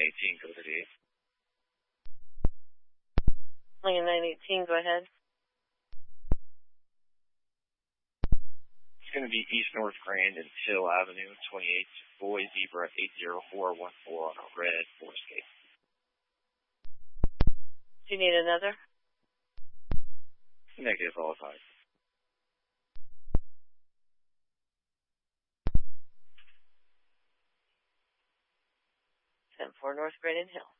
918, go to the 8th. Lincoln 918, go ahead. It's going to be East North Grand and Hill Avenue, 28, Boy Zebra 80414 on a red four-skate. Do you need another? Negative, all five. 10-4 North Grand and Hill.